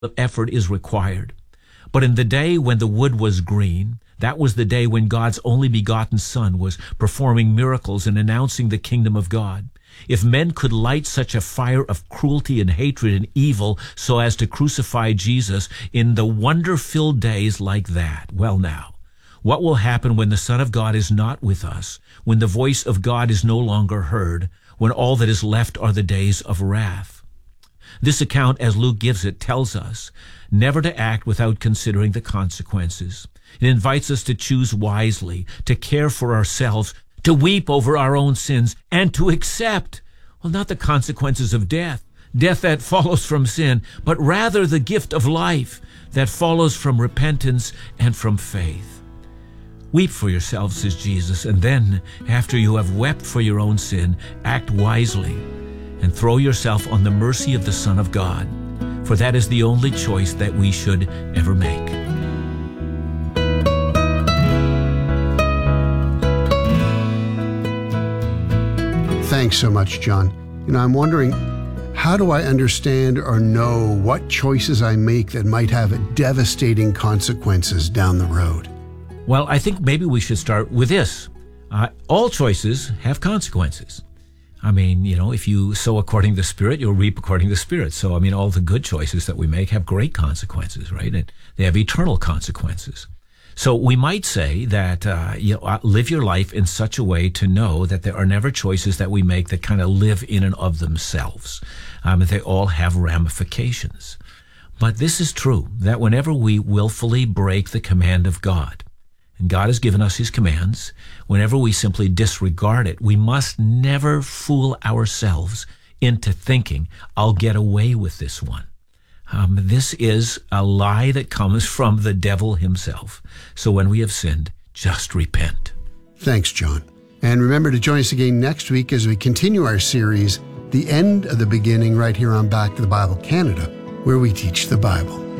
of effort is required. But in the day when the wood was green, that was the day when God's only begotten Son was performing miracles and announcing the kingdom of God. If men could light such a fire of cruelty and hatred and evil so as to crucify Jesus in the wonder-filled days like that, well now, what will happen when the Son of God is not with us, when the voice of God is no longer heard, when all that is left are the days of wrath? This account, as Luke gives it, tells us never to act without considering the consequences. It invites us to choose wisely, to care for ourselves, to weep over our own sins, and to accept, well, not the consequences of death that follows from sin, but rather the gift of life that follows from repentance and from faith. Weep for yourselves, says Jesus, and then, after you have wept for your own sin, act wisely and throw yourself on the mercy of the Son of God, for that is the only choice that we should ever make. Thanks so much, John. I'm wondering, how do I understand or know what choices I make that might have devastating consequences down the road? Well, I think maybe we should start with this. All choices have consequences. If you sow according to the Spirit, you'll reap according to the Spirit. So, all the good choices that we make have great consequences, right? And they have eternal consequences. So we might say that, live your life in such a way to know that there are never choices that we make that kind of live in and of themselves. They all have ramifications. But this is true, that whenever we willfully break the command of God, and God has given us his commands, whenever we simply disregard it, we must never fool ourselves into thinking, I'll get away with this one. This is a lie that comes from the devil himself. So when we have sinned, just repent. Thanks, John. And remember to join us again next week as we continue our series, The End of the Beginning, right here on Back to the Bible Canada, where we teach the Bible.